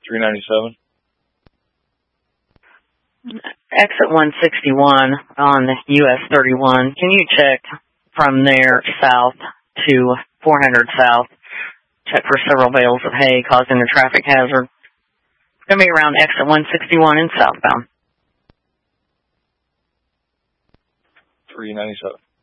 397. Exit 161 on US 31. Can you check from there south to 400 south? Check for several bales of hay causing a traffic hazard. It's going to be around exit 161 and southbound. 397.